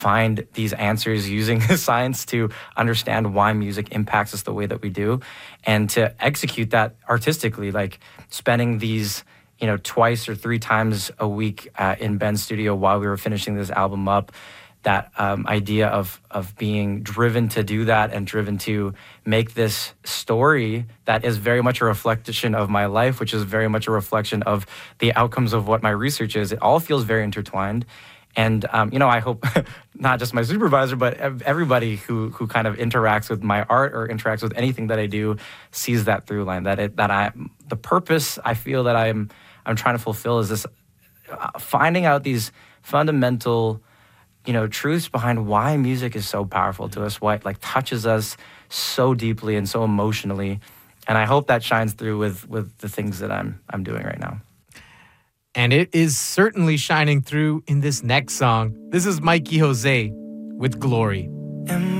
find these answers using science to understand why music impacts us the way that we do, and to execute that artistically, like spending these, twice or three times a week in Ben's studio while we were finishing this album up. That idea of being driven to do that and driven to make this story that is very much a reflection of my life, which is very much a reflection of the outcomes of what my research is. It all feels very intertwined. And, I hope not just my supervisor, but everybody who kind of interacts with my art or interacts with anything that I do sees that through line, the purpose I feel that I'm trying to fulfill is this, finding out these fundamental truths behind why music is so powerful to us, why it touches us so deeply and so emotionally. And I hope that shines through with the things that I'm doing right now. And it is certainly shining through in this next song. This is Mikey Jose with Glory.